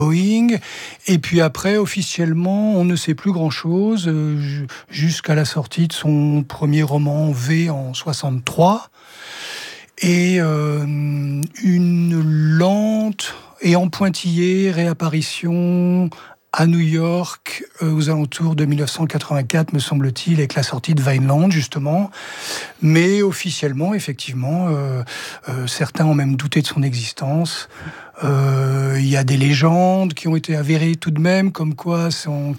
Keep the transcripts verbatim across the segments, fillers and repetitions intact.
Boeing. Et puis après, officiellement, on ne sait plus grand-chose euh, jusqu'à la sortie de son premier roman V en soixante-trois. Et euh, une lente et en pointillé réapparition à New York euh, aux alentours de dix-neuf cent quatre-vingt-quatre, me semble-t-il, avec la sortie de Vineland, justement. Mais officiellement, effectivement, euh, euh, certains ont même douté de son existence. Euh, il y a des légendes qui ont été avérées tout de même, comme quoi son,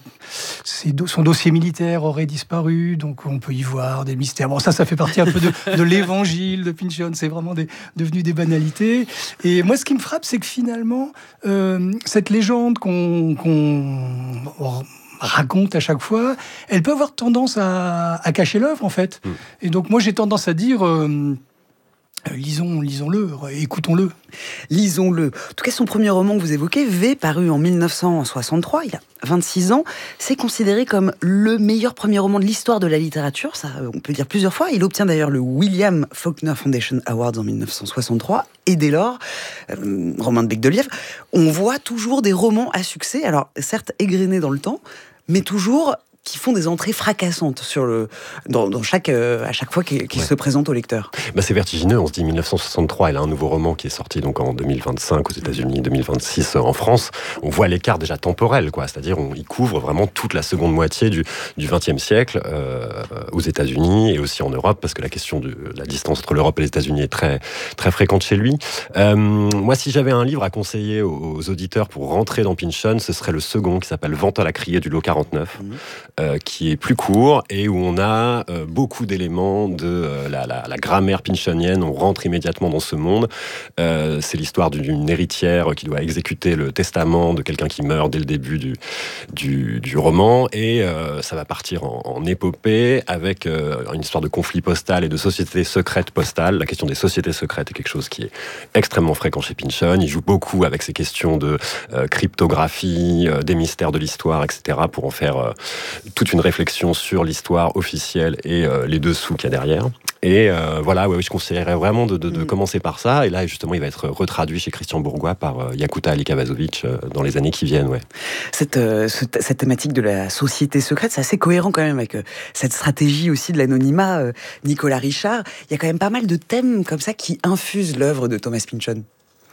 son dossier militaire aurait disparu, donc on peut y voir des mystères. Bon, ça, ça fait partie un peu de, de l'évangile de Pynchon, c'est vraiment des, devenu des banalités. Et moi, ce qui me frappe, c'est que finalement, euh, cette légende qu'on, qu'on raconte à chaque fois, elle peut avoir tendance à, à cacher l'œuvre, en fait. Mmh. Et donc, moi, j'ai tendance à dire... Euh, Euh, lisons, lisons-le, écoutons-le. Lisons-le. En tout cas, son premier roman que vous évoquez, V, paru en dix-neuf cent soixante-trois, il a vingt-six ans, c'est considéré comme le meilleur premier roman de l'histoire de la littérature, ça on peut dire plusieurs fois. Il obtient d'ailleurs le William Faulkner Foundation Award en dix-neuf cent soixante-trois, et dès lors, euh, Romain de Bec de Lièvre, on voit toujours des romans à succès, alors certes égrenés dans le temps, mais toujours... qui font des entrées fracassantes sur le, dans, dans chaque, euh, à chaque fois qu'il, qu'il ouais. se présente au lecteur. Bah c'est vertigineux, on se dit dix-neuf cent soixante-trois, elle a un nouveau roman qui est sorti donc en deux mille vingt-cinq aux États-Unis, deux mille vingt-six en France. On voit l'écart déjà temporel, quoi. C'est-à-dire on, il couvre vraiment toute la seconde moitié du, du vingtième siècle euh, aux États-Unis et aussi en Europe, parce que la question de la distance entre l'Europe et les États-Unis est très, très fréquente chez lui. Euh, moi, si j'avais un livre à conseiller aux, aux auditeurs pour rentrer dans Pynchon, ce serait le second qui s'appelle Vent à la criée du lot quarante-neuf. Mmh. Euh, qui est plus court et où on a euh, beaucoup d'éléments de euh, la, la, la grammaire pynchonienne. On rentre immédiatement dans ce monde. Euh, c'est l'histoire d'une héritière qui doit exécuter le testament de quelqu'un qui meurt dès le début du, du, du roman et euh, ça va partir en, en épopée avec euh, une histoire de conflit postal et de société secrète postale. La question des sociétés secrètes est quelque chose qui est extrêmement fréquent chez Pynchon. Il joue beaucoup avec ces questions de euh, cryptographie, euh, des mystères de l'histoire, et cetera pour en faire euh, toute une réflexion sur l'histoire officielle et euh, les dessous qu'il y a derrière. Et euh, voilà, ouais, je conseillerais vraiment de, de, de mmh. commencer par ça. Et là, justement, il va être retraduit chez Christian Bourgois par euh, Yakuta Alikavazovic euh, dans les années qui viennent. Ouais. Cette, euh, cette thématique de la société secrète, c'est assez cohérent quand même avec euh, cette stratégie aussi de l'anonymat. Euh, Nicolas Richard, il y a quand même pas mal de thèmes comme ça qui infusent l'œuvre de Thomas Pynchon.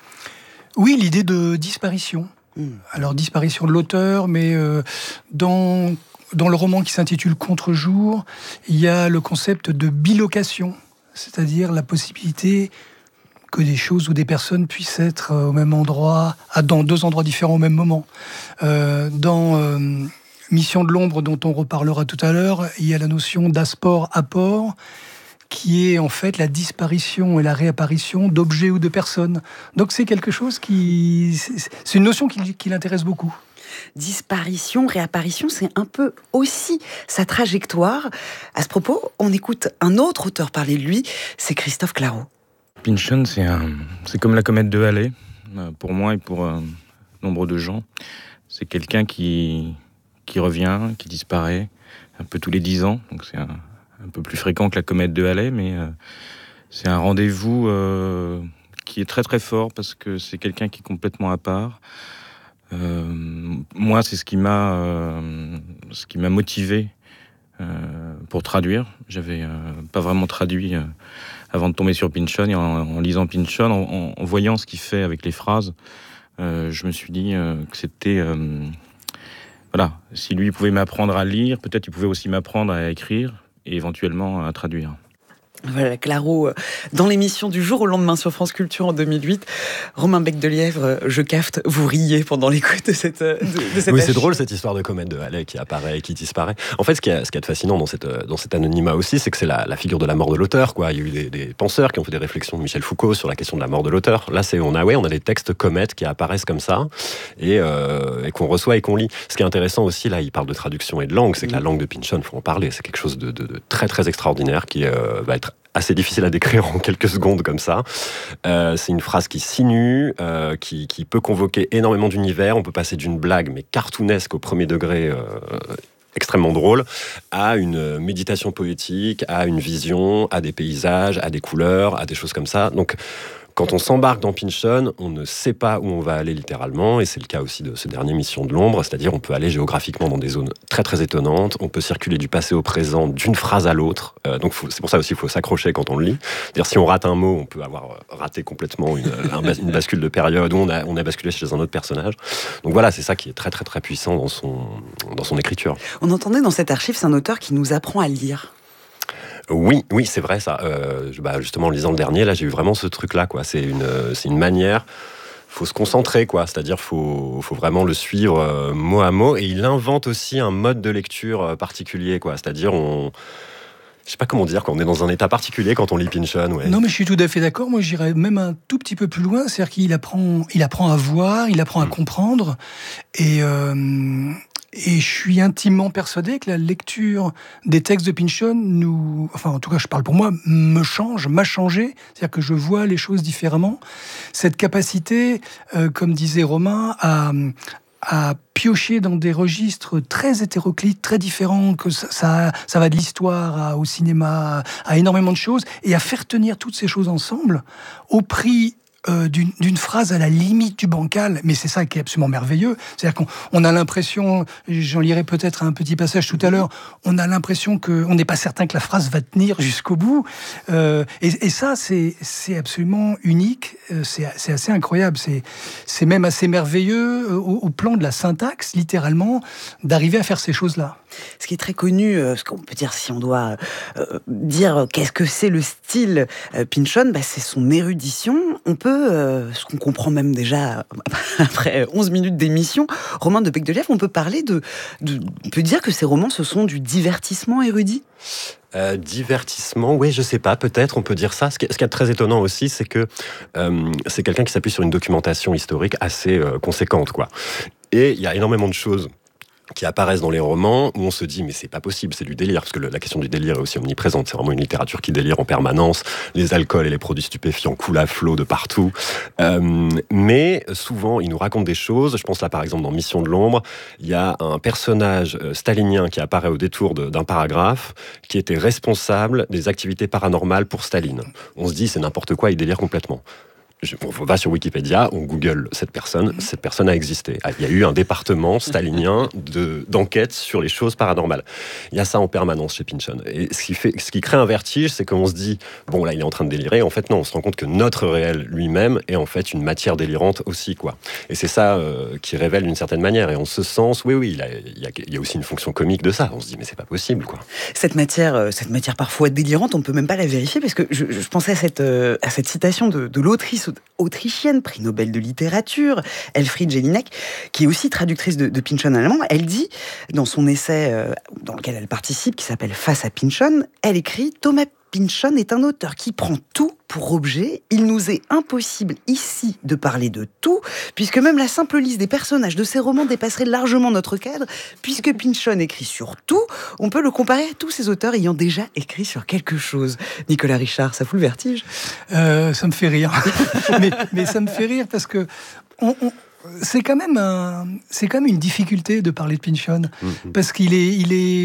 Oui, l'idée de disparition. Mmh. Alors, disparition de l'auteur, mais euh, dans... Dans le roman qui s'intitule Contre-jour, il y a le concept de bilocation, c'est-à-dire la possibilité que des choses ou des personnes puissent être au même endroit, dans deux endroits différents au même moment. Euh, dans euh, Mission de l'ombre, dont on reparlera tout à l'heure, il y a la notion d'asport-apport, qui est en fait la disparition et la réapparition d'objets ou de personnes. Donc c'est quelque chose qui... C'est une notion qui, qui l'intéresse beaucoup. Disparition, réapparition, c'est un peu aussi sa trajectoire. À ce propos, on écoute un autre auteur parler de lui, c'est Christophe Clareau. Pynchon, c'est, un, c'est comme la comète de Halley, pour moi et pour euh, nombre de gens. C'est quelqu'un qui, qui revient, qui disparaît un peu tous les dix ans, donc c'est un, un peu plus fréquent que la comète de Halley, mais euh, c'est un rendez-vous euh, qui est très très fort parce que c'est quelqu'un qui est complètement à part. Euh, moi, c'est ce qui m'a, euh, ce qui m'a motivé euh, pour traduire. J'avais euh, pas vraiment traduit euh, avant de tomber sur Pynchon, et en, en lisant Pynchon, en, en voyant ce qu'il fait avec les phrases, euh, je me suis dit euh, que c'était, euh, voilà, si lui pouvait m'apprendre à lire, peut-être il pouvait aussi m'apprendre à écrire et éventuellement à traduire. Voilà, Clareau, dans l'émission du jour au lendemain sur France Culture en deux mille huit. Romain Bec de Lièvre, je cafte, vous riez pendant l'écoute de cette de, de cette Oui, c'est drôle cette histoire de comète de Halley qui apparaît et qui disparaît. En fait, ce qui est, ce qui est fascinant dans, cette, dans cet anonymat aussi, c'est que c'est la, la figure de la mort de l'auteur, quoi. Il y a eu des, des penseurs qui ont fait des réflexions de Michel Foucault sur la question de la mort de l'auteur. Là, c'est, on, a, ouais, on a des textes comètes qui apparaissent comme ça et, euh, et qu'on reçoit et qu'on lit. Ce qui est intéressant aussi, là, il parle de traduction et de langue, c'est que la langue de Pynchon, il faut en parler, c'est quelque chose de, de, de très très extraordinaire qui euh, va être assez difficile à décrire en quelques secondes comme ça. Euh, c'est une phrase qui sinue, euh, qui, qui peut convoquer énormément d'univers. On peut passer d'une blague, mais cartoonesque au premier degré, euh, extrêmement drôle, à une méditation poétique, à une vision, à des paysages, à des couleurs, à des choses comme ça. Donc Quand on s'embarque dans Pynchon, on ne sait pas où on va aller littéralement, et c'est le cas aussi de ce dernier Mission de l'ombre, c'est-à-dire on peut aller géographiquement dans des zones très très étonnantes, on peut circuler du passé au présent d'une phrase à l'autre, euh, donc faut, c'est pour ça aussi qu'il faut s'accrocher quand on le lit. C'est-à-dire si on rate un mot, on peut avoir raté complètement une, un, une bascule de période, où on a, on a basculé chez un autre personnage. Donc voilà, c'est ça qui est très très très puissant dans son, dans son écriture. On entendait dans cette archive, c'est un auteur qui nous apprend à lire. Oui, oui, c'est vrai ça. Euh, bah, justement, en lisant le dernier, là, j'ai eu vraiment ce truc-là, quoi. C'est une, c'est une manière. Faut se concentrer, quoi. C'est-à-dire, faut, faut vraiment le suivre euh, mot à mot. Et il invente aussi un mode de lecture euh, particulier, quoi. C'est-à-dire, on. Je sais pas comment dire, quand on est dans un état particulier quand on lit Pynchon. Ouais. Non, mais je suis tout à fait d'accord. Moi, j'irais même un tout petit peu plus loin. C'est-à-dire qu'il apprend, il apprend à voir, il apprend à mmh. comprendre. Et. Euh... Et je suis intimement persuadé que la lecture des textes de Pynchon nous, enfin en tout cas je parle pour moi, me change, m'a changé. C'est-à-dire que je vois les choses différemment. Cette capacité, euh, comme disait Romain, à, à piocher dans des registres très hétéroclites, très différents, que ça, ça, ça va de l'histoire à, au cinéma, à énormément de choses, et à faire tenir toutes ces choses ensemble au prix Euh, d'une, d'une phrase à la limite du bancal, mais c'est ça qui est absolument merveilleux. C'est-à-dire qu'on on a l'impression, j'en lirai peut-être un petit passage tout à l'heure, on a l'impression qu'on n'est pas certain que la phrase va tenir jusqu'au bout. Euh, et, et ça, c'est, c'est absolument unique, c'est, c'est assez incroyable, c'est, c'est même assez merveilleux au, au plan de la syntaxe, littéralement, d'arriver à faire ces choses-là. Ce qui est très connu, euh, ce qu'on peut dire, si on doit euh, dire qu'est-ce que c'est le style euh, Pynchon, bah, c'est son érudition. On peut, euh, ce qu'on comprend même déjà après onze minutes d'émission, Romain de Becquelièvre, on peut parler de, de... On peut dire que ces romans, ce sont du divertissement érudit ? Euh, divertissement, oui, je sais pas, peut-être, on peut dire ça. Ce qui est, ce qui est très étonnant aussi, c'est que euh, c'est quelqu'un qui s'appuie sur une documentation historique assez euh, conséquente, quoi. Et il y a énormément de choses qui apparaissent dans les romans où on se dit mais c'est pas possible, c'est du délire, parce que le, la question du délire est aussi omniprésente, c'est vraiment une littérature qui délire en permanence, les alcools et les produits stupéfiants coulent à flot de partout, euh, mais souvent il nous raconte des choses. Je pense là par exemple dans Mission de l'ombre, il y a un personnage euh, stalinien qui apparaît au détour de, d'un paragraphe qui était responsable des activités paranormales pour Staline. On se dit c'est n'importe quoi, il délire complètement. On va sur Wikipédia, on google cette personne, cette personne a existé. Il y a eu un département stalinien de, d'enquête sur les choses paranormales. Il y a ça en permanence chez Pynchon. Et ce qui, fait, ce qui crée un vertige, c'est qu'on se dit, bon là il est en train de délirer, en fait non, on se rend compte que notre réel lui-même est en fait une matière délirante aussi, quoi. Et c'est ça euh, qui révèle d'une certaine manière. Et en ce sens, oui, oui, il, a, il, y a, il y a aussi une fonction comique de ça. On se dit, mais c'est pas possible, quoi. Cette matière, cette matière parfois délirante, on peut même pas la vérifier, parce que je, je pensais à cette, euh, à cette citation de, de l'autrice autrichienne, prix Nobel de littérature, Elfriede Jelinek, qui est aussi traductrice de, de Pynchon allemand. Elle dit, dans son essai euh, dans lequel elle participe, qui s'appelle Face à Pynchon, elle écrit « Thomas Pynchon est un auteur qui prend tout pour objet. Il nous est impossible ici de parler de tout, puisque même la simple liste des personnages de ses romans dépasserait largement notre cadre. Puisque Pynchon écrit sur tout, on peut le comparer à tous ces auteurs ayant déjà écrit sur quelque chose. » Nicolas Richard, ça fout le vertige ? euh, Ça me fait rire. mais, mais ça me fait rire parce que on, on... C'est quand même un, c'est quand même une difficulté de parler de Pynchon, mmh. parce qu'il est, il est,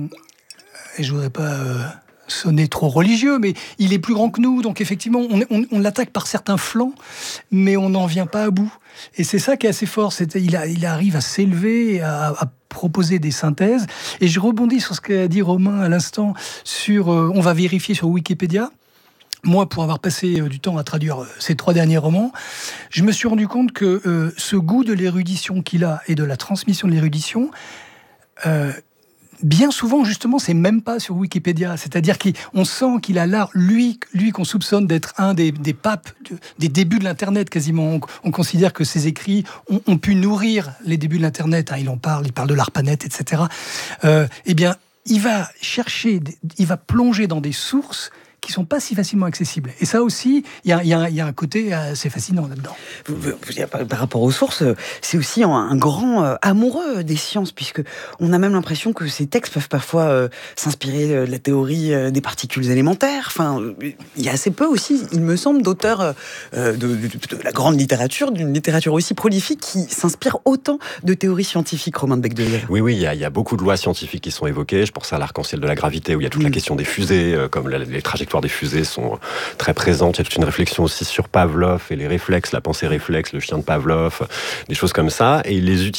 et je voudrais pas euh, sonner trop religieux, mais il est plus grand que nous, donc effectivement, on, on, on l'attaque par certains flancs, mais on n'en vient pas à bout. Et c'est ça qui est assez fort, c'est, il, a, il arrive à s'élever, à, à proposer des synthèses. Et je rebondis sur ce qu'a dit Romain à l'instant, sur, euh, on va vérifier sur Wikipédia. Moi, pour avoir passé du temps à traduire ces trois derniers romans, je me suis rendu compte que euh, ce goût de l'érudition qu'il a et de la transmission de l'érudition, euh, bien souvent, justement, c'est même pas sur Wikipédia. C'est-à-dire qu'on sent qu'il a l'art, lui, lui qu'on soupçonne d'être un des, des papes de, des débuts de l'Internet, quasiment. On, on considère que ses écrits ont, ont pu nourrir les débuts de l'Internet. Hein, il en parle, il parle de l'ARPANET, et cetera. Euh, eh bien, il va chercher, il va plonger dans des sources qui sont pas si facilement accessibles. Et ça aussi, il y a, y a, y a un côté assez fascinant là-dedans. Vous, vous, par rapport aux sources, c'est aussi un, un grand euh, amoureux des sciences, puisque on a même l'impression que ces textes peuvent parfois euh, s'inspirer de la théorie euh, des particules élémentaires. Enfin, il y a assez peu aussi, il me semble, d'auteurs euh, de, de, de la grande littérature, d'une littérature aussi prolifique, qui s'inspirent autant de théories scientifiques, Romain de Becquelièvre. Oui, oui, il y, a, il y a beaucoup de lois scientifiques qui sont évoquées. Je pense à l'arc-en-ciel de la gravité, où il y a toute mmh. la question des fusées, euh, comme la, les trajectoires trajectoires des fusées sont très présentes. Il y a toute une réflexion aussi sur Pavlov et les réflexes, la pensée réflexe, le chien de Pavlov, des choses comme ça. Et ils les utilisent